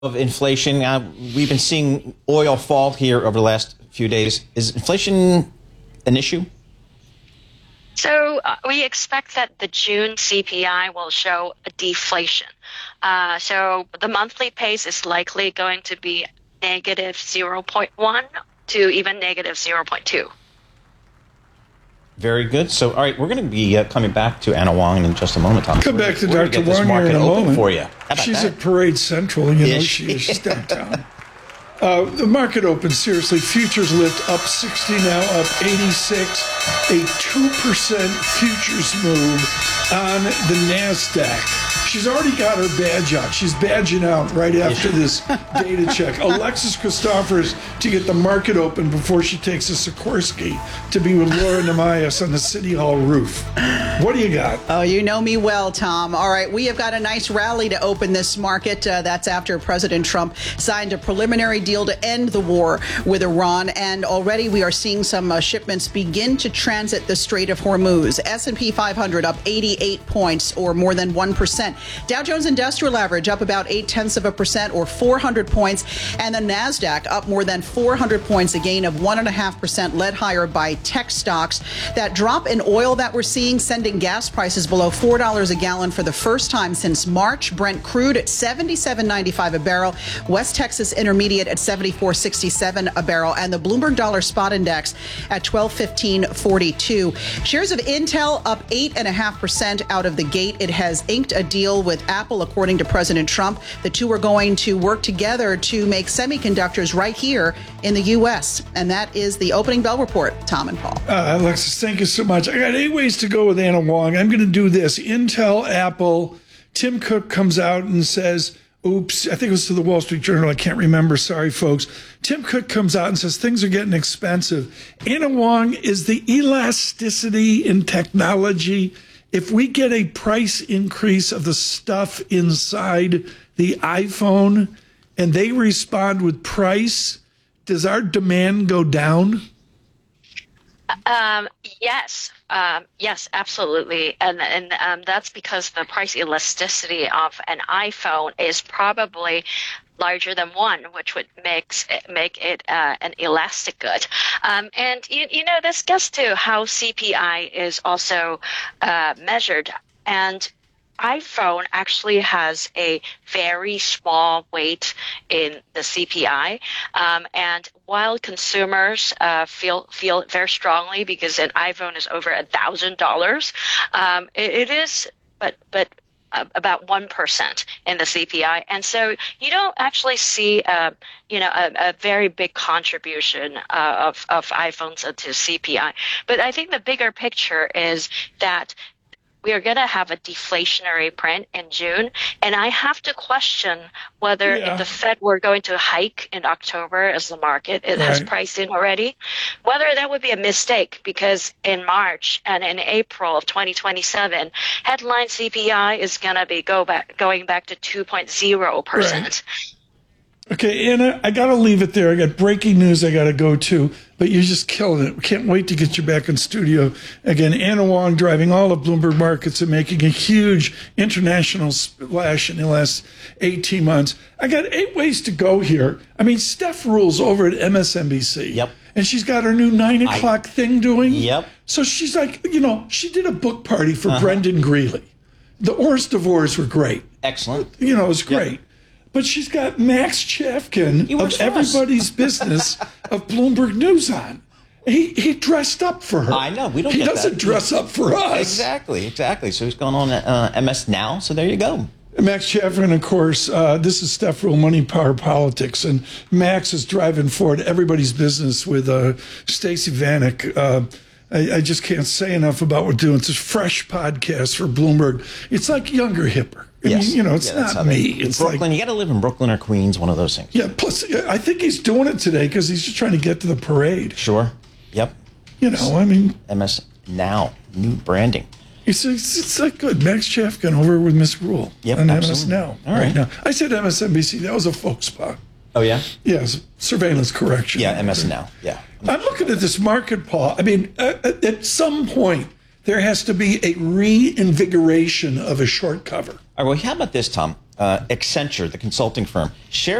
of inflation. We've been seeing oil fall here over the last few days. Is inflation an issue? So we expect that the June CPI will show a deflation. So the monthly pace is likely going to be negative 0.1 to even negative 0.2. Very good. So, all right, we're going to be coming back to Anna Wong in just a moment, Tom. Come back to Dr. Wong here in a moment. For you. She's at Parade Central, you know, she's downtown. The market opens, seriously. Futures lift up 60 now, up 86. A 2% futures move on the NASDAQ. She's already got her badge out. She's badging out right after this data check. Alexis Christophers to get the market open before she takes a Sikorsky to be with Laura Namias on the City Hall roof. What do you got? Oh, you know me well, Tom. All right, we have got a nice rally to open this market. That's after President Trump signed a preliminary deal to end the war with Iran. And already we are seeing some shipments begin to transit the Strait of Hormuz. S&P 500 up 88 points or more than 1%. Dow Jones Industrial Average up about 0.8% or 400 points. And the NASDAQ up more than 400 points, a gain of 1.5%, led higher by tech stocks. That drop in oil that we're seeing sending gas prices below $4 a gallon for the first time since March. Brent crude at $77.95 a barrel. West Texas Intermediate at $74.67 a barrel. And the Bloomberg Dollar Spot Index at $1215.42. Shares of Intel up 8.5% out of the gate. It has inked a deal with Apple, according to President Trump. The two are going to work together to make semiconductors right here in the U.S. And that is the opening bell report. Tom and Paul. Alexis, thank you so much. I got 8 ways to go with Anna Wong. I'm going to do this. Intel, Apple. Tim Cook comes out and says, oops, I think it was to the Wall Street Journal. I can't remember. Sorry, folks. Tim Cook comes out and says things are getting expensive. Anna Wong, is the elasticity in technology, if we get a price increase of the stuff inside the iPhone and they respond with price, does our demand go down? Yes. Yes, absolutely. And that's because the price elasticity of an iPhone is probably larger than one, which would make it an elastic good. And, you know, this gets to how CPI is also measured. And iPhone actually has a very small weight in the CPI. And while consumers feel it very strongly because an iPhone is over $1,000, it is but about 1% in the CPI. And so you don't actually see, a very big contribution of iPhones to CPI. But I think the bigger picture is that we are going to have a deflationary print in June. And I have to question whether if the Fed were going to hike in October, as the market has priced in already, whether that would be a mistake, because in March and in April of 2027, headline CPI is going to be going back to 2.0%. Right. Okay, Anna, I got to leave it there. I got breaking news I got to go to, but you're just killing it. We can't wait to get you back in studio again. Anna Wong driving all of Bloomberg Markets and making a huge international splash in the last 18 months. I got 8 ways to go here. I mean, Steph rules over at MSNBC. Yep. And she's got her new 9 o'clock thing doing. Yep. So she's like, she did a book party for Brendan Greeley. The Ors Divorce were great. Excellent. It was great. Yep. But she's got Max Chafkin of Everybody's Business of Bloomberg News on. He dressed up for her. I know. We don't. He doesn't dress up for us. Exactly. So he's going on MS Now. So there you go. Max Chafkin, of course, this is Steph Rule, Money, Power, Politics. And Max is driving forward Everybody's Business with Stacey Vanek. I just can't say enough about what we're doing. It's a fresh podcast for Bloomberg. It's like younger, hipper. I mean, it's not me. It's Brooklyn. like, You got to live in Brooklyn or Queens, one of those things. Yeah, plus, I think he's doing it today because he's just trying to get to the parade. Sure. Yep. MS Now, new branding. It's like good. Max Chafkin over with Miss Rule on MS Now. All right. Now. I said MSNBC. That was a folk spot. Oh, yeah? Yes, surveillance correction. Yeah, MS Now. Yeah. I'm looking at this market, Paul. I mean, at some point, there has to be a reinvigoration of a short cover. All right, well, how about this, Tom? Accenture, the consulting firm, shares